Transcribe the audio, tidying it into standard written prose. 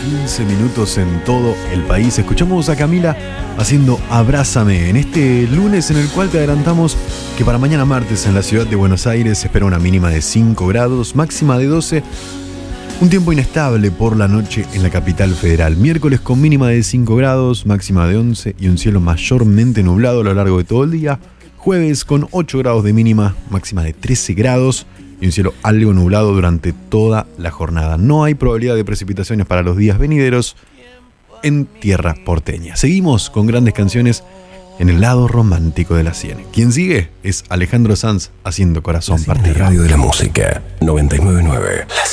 15 minutos en todo el país. Escuchamos a Camila haciendo Abrázame en este lunes en el cual te adelantamos que para mañana martes en la ciudad de Buenos Aires se espera una mínima de 5 grados, máxima de 12. Un tiempo inestable por la noche en la capital federal. Miércoles con mínima de 5 grados, máxima de 11 y un cielo mayormente nublado a lo largo de todo el día. Jueves con 8 grados de mínima, máxima de 13 grados y un cielo algo nublado durante toda la jornada. No hay probabilidad de precipitaciones para los días venideros en tierra porteña. Seguimos con grandes canciones en el lado romántico de la 100. Quien sigue es Alejandro Sanz haciendo Corazón Partido. Radio de la Música 99.9.